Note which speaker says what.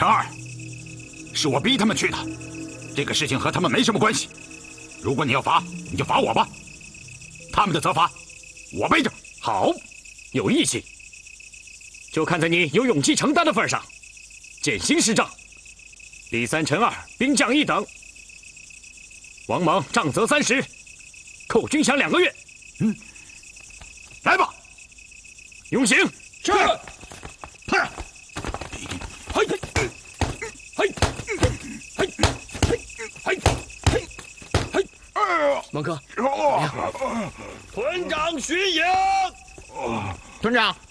Speaker 1: 陈二，是我逼他们去的，这个事情和他们没什么关系。如果你要罚，你就罚我吧，他们的责罚我背着。
Speaker 2: 好，有义气，就看在你有勇气承担的份上，减刑10杖。李三、陈二兵降1等，王猛杖责30，扣军饷2个月。
Speaker 1: 来吧，
Speaker 2: 用刑。
Speaker 3: 是。
Speaker 1: 嗨，
Speaker 2: 嘿，嘿，嘿，嘿，嘿，
Speaker 3: 蒙哥，
Speaker 2: 屯长巡营。
Speaker 4: 团长，